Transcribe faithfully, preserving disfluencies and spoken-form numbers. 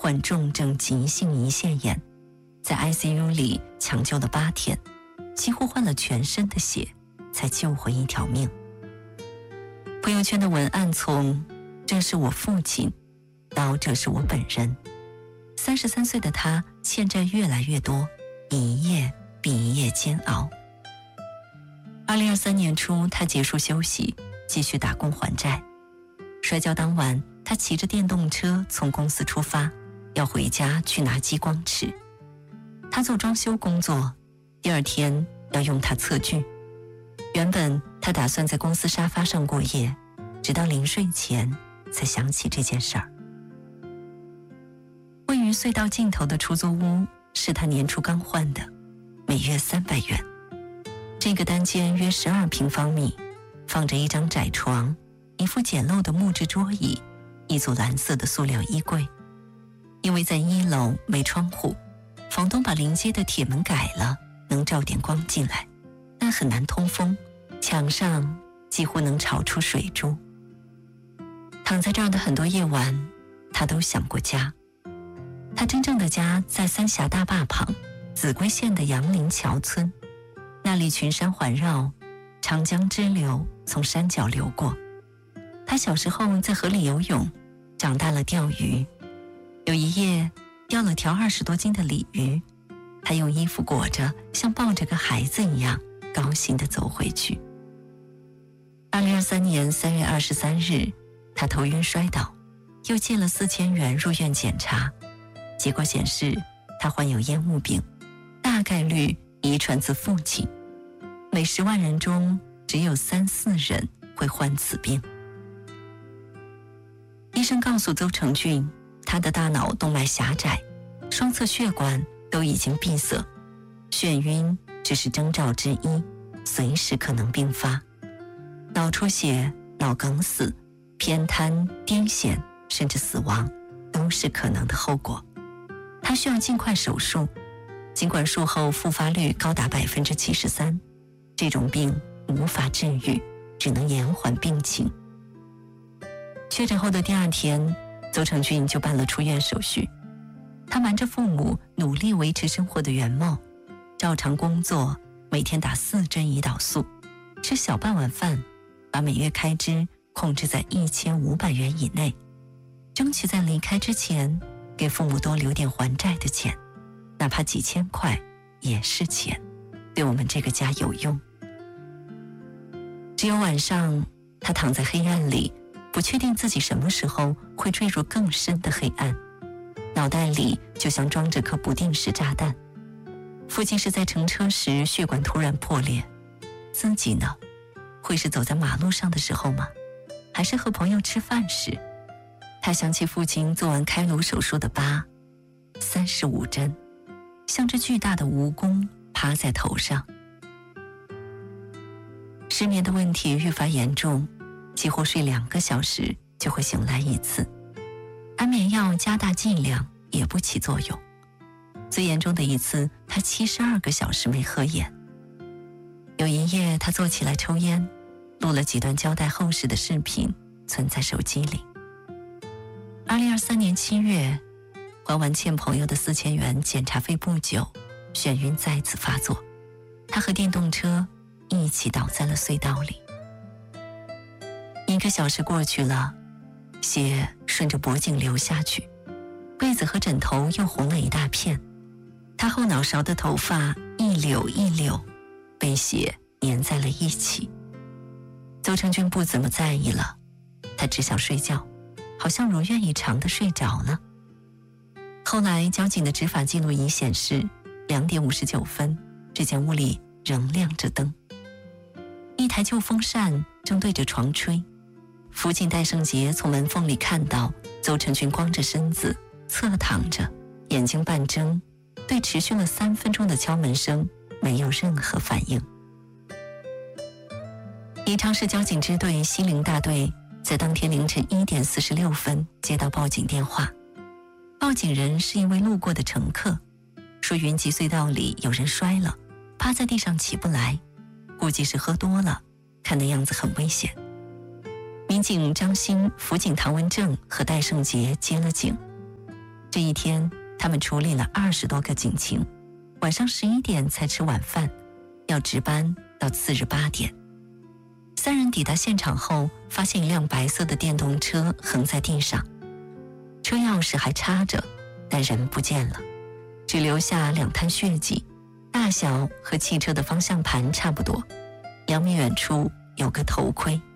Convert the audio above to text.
患重症急性胰腺炎，在 I C U 里抢救了八天，几乎换了全身的血才救回一条命。朋友圈的文案从这是我父亲到这是我本人，三十三岁的他欠债越来越多，一夜比一夜煎熬。二零二三年初，他结束休息，继续打工还债。摔跤当晚，他骑着电动车从公司出发，要回家去拿激光尺。他做装修工作，第二天要用它测距。原本他打算在公司沙发上过夜，直到临睡前才想起这件事儿。位于隧道尽头的出租屋是他年初刚换的，每月三百元。这个单间约十二平方米，放着一张窄床，一副简陋的木质桌椅，一组蓝色的塑料衣柜。因为在一楼没窗户，房东把临街的铁门改了，能照点光进来，但很难通风，墙上几乎能炒出水珠。躺在这儿的很多夜晚，他都想过家。他真正的家在三峡大坝旁，秭归县的杨林桥村，那里群山环绕，长江支流从山脚流过。他小时候在河里游泳，长大了钓鱼。有一夜钓了条二十多斤的鲤鱼，他用衣服裹着，像抱着个孩子一样，高兴地走回去。二零二三年三月二十三日，他头晕摔倒，又借了四千元入院检查，结果显示他患有烟雾病，大概率遗传自父亲，每十万人中只有三四人会患此病。医生告诉邹成俊，他的大脑动脉狭窄，双侧血管都已经闭塞，眩晕只是征兆之一，随时可能并发。脑出血、脑梗死、偏瘫、癫痫甚至死亡都是可能的后果。他需要尽快手术，尽管术后复发率高达百分之七十三，这种病无法治愈，只能延缓病情。确诊后的第二天，邹成俊就办了出院手续。他瞒着父母，努力维持生活的原貌，照常工作，每天打四针胰岛素，吃小半碗饭，把每月开支控制在一千五百元以内，争取在离开之前给父母多留点还债的钱，哪怕几千块也是钱，对我们这个家有用。只有晚上，他躺在黑暗里，不确定自己什么时候会坠入更深的黑暗，脑袋里就像装着颗不定时炸弹。父亲是在乘车时血管突然破裂，自己呢，会是走在马路上的时候吗？还是和朋友吃饭时？他想起父亲做完开颅手术的疤，三十五针，像只巨大的蜈蚣趴在头上。失眠的问题愈发严重，几乎睡两个小时就会醒来一次，安眠药加大剂量也不起作用。最严重的一次，他七十二个小时没合眼。有一夜，他坐起来抽烟，录了几段胶带厚实的视频，存在手机里。二零二三年七月，还完欠朋友的四千元检查费不久，眩晕再次发作，他和电动车一起倒在了隧道里。一个小时过去了，血顺着脖颈流下去，被子和枕头又红了一大片，他后脑勺的头发一绺一绺，被血粘在了一起。邹成俊不怎么在意了，他只想睡觉，好像如愿以偿地睡着了。后来交警的执法记录仪显示，两点五十九分，这间屋里仍亮着灯，一台旧风扇正对着床吹。辅警戴胜杰从门缝里看到邹成俊光着身子侧躺着，眼睛半睁，对持续了三分钟的敲门声没有任何反应。宜昌市交警支队西陵大队在当天凌晨一点四十六分接到报警电话，报警人是一位路过的乘客，说云集隧道里有人摔了，趴在地上起不来，估计是喝多了，看的样子很危险。民警张鑫、辅警唐文正和戴胜杰接了警。 这一天，他们处理了二十多个警情，晚上十一点才吃晚饭，要值班到次日八点。三人抵达现场后，发现一辆白色的电动车横在地上，车钥匙还插着，但人不见了，只留下两滩血迹，大小和汽车的方向盘差不多。两米远处有个头盔。